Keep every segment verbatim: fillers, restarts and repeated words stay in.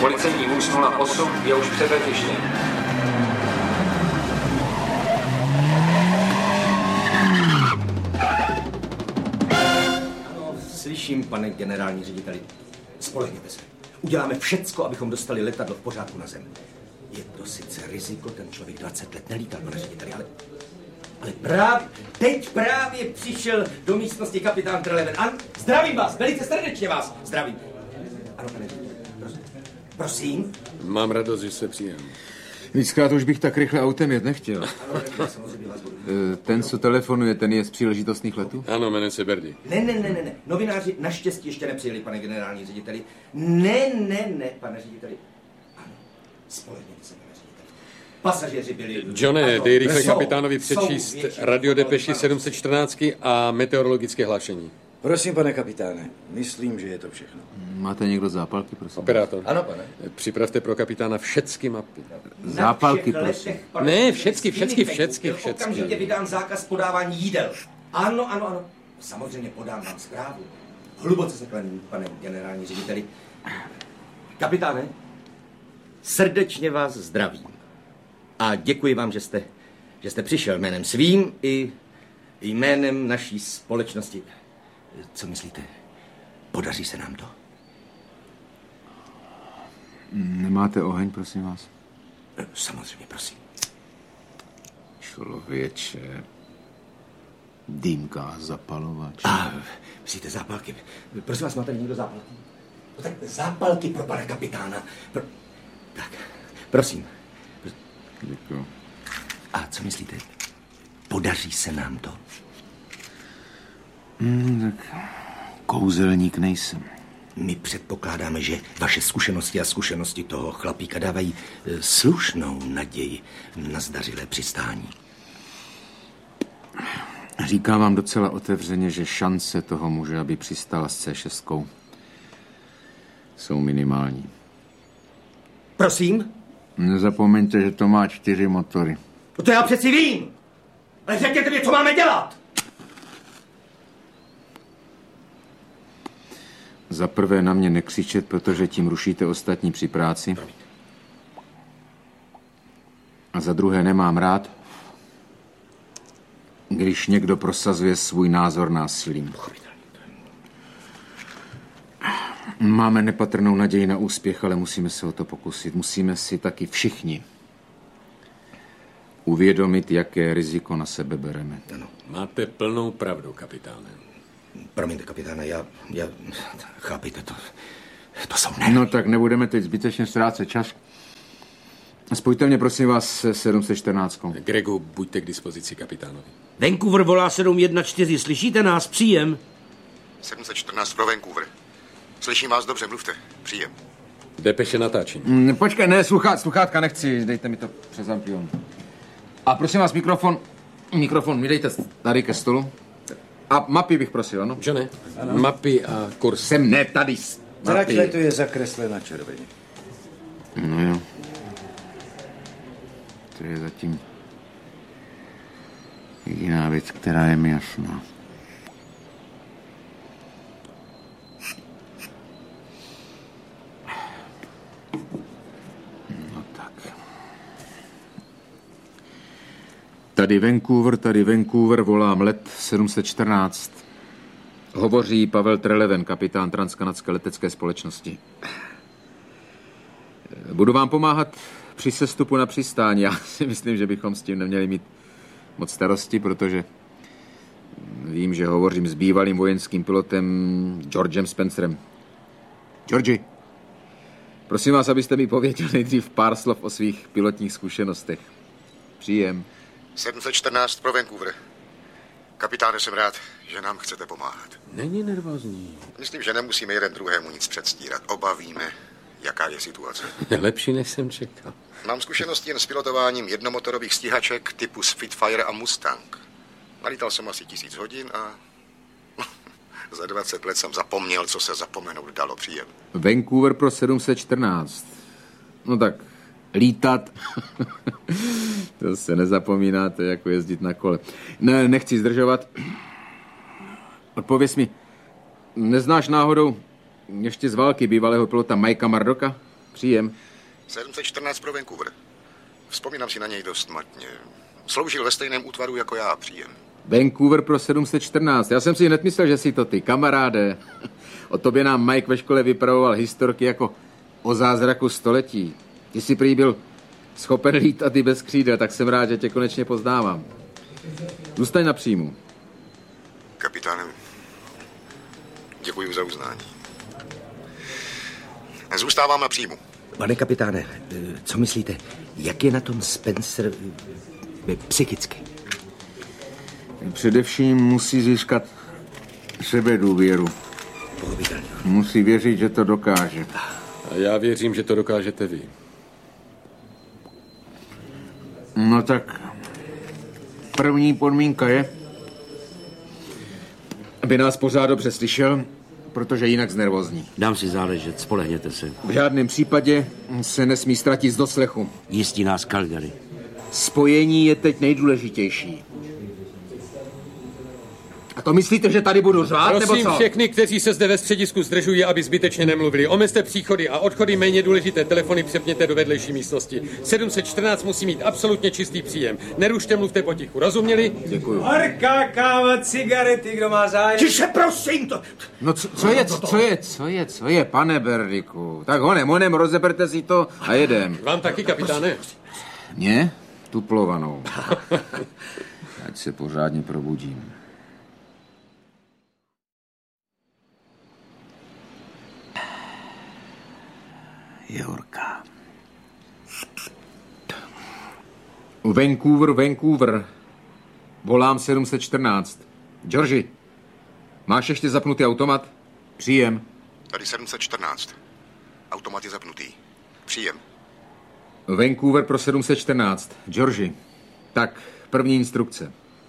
Policejní vůz nula osm je už před letištěm. Ano, slyším, pane generální řediteli. Spolehněte se. Uděláme všecko, abychom dostali letadlo v pořádku na zem. Je to sice riziko, ten člověk dvacet let nelítal, pane řediteli, ale... Ale právě, teď právě přišel do místnosti kapitán Treleven. An, zdravím vás, velice srdečně vás zdravím. Ano, pane řediteli, prosím. Prosím? Mám radost, že se přijem. Víckrát už bych tak rychle autem jet nechtěl. Ano, samozřejmě vás budu. Ten, co telefonuje, ten je z příležitostných letů? Ano, jmenuje se Berdy. Ne, ne, ne, ne, ne. Novináři naštěstí ještě nepřijeli, pane generální řediteli. Ne, ne, ne, pane řediteli. Ano, spolehněte se, pane řediteli. Pasažéři byli... Johne, dej rychle jsou, kapitánovi přečíst radiodepeši sedm set čtrnáct a meteorologické hlášení. Prosím, pane kapitáne, myslím, že je to všechno. Máte někdo zápalky, prosím? Operátor. Ano, pane. Připravte pro kapitána všechny mapy. Zápalky, prosím. Ne, všecky, všecky, všecky, všecky. Okamžitě vydám zákaz podávání jídel. Ano, ano, ano. Samozřejmě podám vám zprávu. Hluboce se klaním, pane generální řediteli. Kapitáne, srdečně vás zdravím. A děkuji vám, že jste, že jste přišel jménem svým i jménem naší společnosti. Co myslíte? Podaří se nám to? Nemáte oheň, prosím vás? Samozřejmě, prosím. Člověče. Dýmka, zapalovač. A, myslíte zápalky? Prosím vás, máte někdo zápalky? No tak zápalky pro pana kapitána. Pro... Tak, prosím. Děkuju. A co myslíte? Podaří se nám to? Hmm, tak kouzelník nejsem. My předpokládáme, že vaše zkušenosti a zkušenosti toho chlapíka dávají e, slušnou naději na zdařilé přistání. Říkám vám docela otevřeně, že šance toho muže, aby přistála s cé šest, jsou minimální. Prosím? Nezapomeňte, že to má čtyři motory. No to já přeci vím! Ale řekněte mi, co máme dělat! Za prvé na mě nekřičet, protože tím rušíte ostatní při práci. A za druhé nemám rád, když někdo prosazuje svůj názor násilím. Máme nepatrnou naději na úspěch, ale musíme se o to pokusit. Musíme si taky všichni uvědomit, jaké riziko na sebe bereme. Ano. Máte plnou pravdu, kapitáne. Promiňte, kapitáne, já, já, chápejte to, to jsou nervy. No tak nebudeme teď zbytečně ztrácet čas. Spojte mě, prosím vás, se sedm set čtrnáct. Gregu, buďte k dispozici kapitánovi. Vancouver volá sedm jedna čtyři, slyšíte nás? Příjem. sedm set čtrnáct pro Vancouver. Slyším vás dobře, mluvte. Příjem. Depeše natáčení. Mm, počkej, ne, sluchát, sluchátka nechci, dejte mi to přes ampion. A prosím vás, mikrofon, mikrofon mi dejte tady ke stolu. A mapy bych prosil, ano? Johne, mapy a kurz. Sem ne, tady. Trať letu je zakreslena červeně. No jo. To je zatím jediná věc, která je mi jasná. No tak. Tady Vancouver, tady Vancouver, volám let sedm set čtrnáct. Hovoří Pavel Treleven, kapitán transkanadské letecké společnosti. Budu vám pomáhat při sestupu na přistání. Já si myslím, že bychom s tím neměli mít moc starosti, protože vím, že hovořím s bývalým vojenským pilotem Georgem Spencerem. Georgi, prosím vás, abyste mi pověděl nejdřív pár slov o svých pilotních zkušenostech. Příjem. sedm set čtrnáct pro Vancouver. Kapitáne, jsem rád, že nám chcete pomáhat. Není nervózní. Myslím, že nemusíme jeden druhému nic předstírat. Oba víme, jaká je situace. Lepší, než jsem čekal. Mám zkušenosti jen s pilotováním jednomotorových stíhaček typu Spitfire a Mustang. Nalítal jsem asi tisíc hodin a za dvacet let jsem zapomněl, co se zapomenout dalo. Příjem. Vancouver pro sedm set čtrnáct. No tak, lítat, to se nezapomínáte, jako jezdit na kole. Ne, nechci zdržovat. Odpověz mi, neznáš náhodou ještě z války bývalého pilota Mikea Murdocka? Příjem. sedm set čtrnáct pro Vancouver. Vzpomínám si na něj dost matně. Sloužil ve stejném útvaru jako já, příjem. Vancouver pro sedm set čtrnáct. Já jsem si hned myslel, že jsi to ty, kamaráde. O tobě nám Mike ve škole vypravoval historky jako o zázraku století. Ty jsi prý byl schopen lítat i bez křídel, tak jsem rád, že tě konečně poznávám. Zůstaň na příjmu. Kapitáne, děkuji za uznání. Zůstávám na příjmu. Pane kapitáne, co myslíte, jak je na tom Spencer eh, psychicky? Především musí získat sebedůvěru. Pochopitelně. Musí věřit, že to dokáže. A já věřím, že to dokážete vy. No tak první podmínka je, aby nás pořád dobře slyšel, protože jinak znervózní. Dám si záležet, spolehněte se. V žádném případě se nesmí ztratit z doslechu. Jistí nás Calgary. Spojení je teď nejdůležitější. A to myslíte, že tady budu řvát, nebo Prosím co? všechny, kteří se zde ve středisku zdržují, aby zbytečně nemluvili. Omezte příchody a odchody, méně důležité telefony přepněte do vedlejší místnosti. sedm set čtrnáct musí mít absolutně čistý příjem. Nerušte, mluvte potichu. Rozuměli? Děkuju. Horká káva, cigarety, kdo má zájem? Tiše, prosím to! No co, co je, co je, co je, co je, pane Berdiku? Tak honem, honem, rozeberte si to a jedem. Vám taky, kapitáne? Mě? Tuplovanou. Ať se pořádně probudím. Jorka. Vancouver, Vancouver. Volám sedm set čtrnáct. Georgi, máš ještě zapnutý automat? Příjem. Tady sedm set čtrnáct. Automat je zapnutý. Příjem. Vancouver pro sedm set čtrnáct. Georgi, tak první instrukce.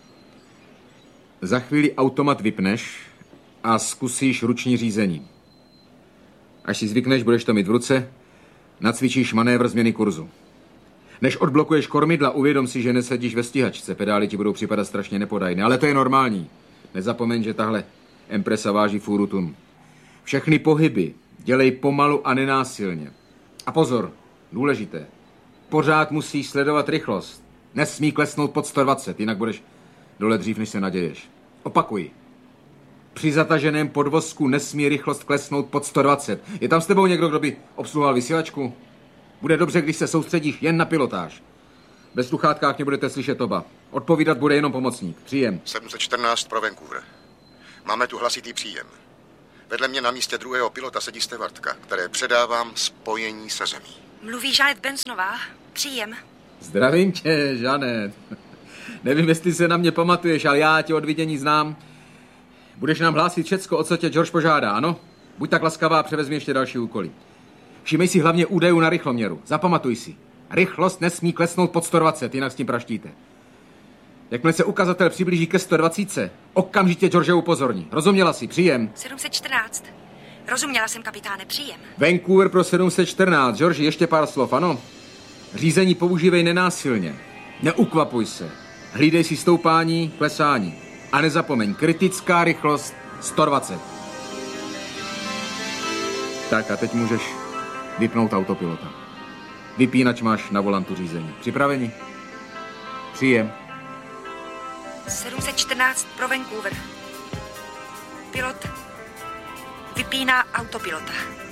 Za chvíli automat vypneš a zkusíš ruční řízení. Až si zvykneš, budeš to mít v ruce, nacvičíš manévr změny kurzu. Než odblokuješ kormidla, uvědom si, že nesedíš ve stíhačce. Pedály ti budou připadat strašně nepodajné, ale to je normální. Nezapomeň, že tahle Empresa váží fůru tun. Všechny pohyby dělej pomalu a nenásilně. A pozor, důležité. Pořád musíš sledovat rychlost. Nesmí klesnout pod sto dvacet, jinak budeš dole dřív, než se naděješ. Opakuj. Při zataženém podvozku nesmí rychlost klesnout pod sto dvacet. Je tam s tebou někdo, kdo by obsluhoval vysílačku? Bude dobře, když se soustředíš jen na pilotáž. Bez sluchátkách nebudete slyšet oba. Odpovídat bude jenom pomocník. Příjem. sedm set čtrnáct pro Vancouver. Máme tu hlasitý příjem. Vedle mě na místě druhého pilota sedí stevardka, které předávám spojení se zemí. Mluví Žanet Bensonová. Příjem. Zdravím tě, Žanet. Nevím, jestli se na mě pamatuješ, ale já tě od vidění znám. Budeš nám hlásit všecko, o co tě George požádá, ano? Buď tak laskavá a převezmi ještě další úkoly. Všimej si hlavně údajů na rychloměru. Zapamatuj si. Rychlost nesmí klesnout pod sto dvacet, jinak s tím praštíte. Jakmile se ukazatel přiblíží ke sto dvacet, okamžitě George upozorní. Rozuměla si? Příjem. sedm set čtrnáct. Rozuměla jsem, kapitáne, příjem. Vancouver pro sedm set čtrnáct. George, ještě pár slov, ano? Řízení používej nenásilně. Neukvapuj se. Hlídej si stoupání, klesání. A nezapomeň, kritická rychlost sto dvacet. Tak a teď můžeš vypnout autopilota. Vypínač máš na volantu řízení. Připraveni? Příjem. sedm set čtrnáct pro Vancouver. Pilot vypíná autopilota.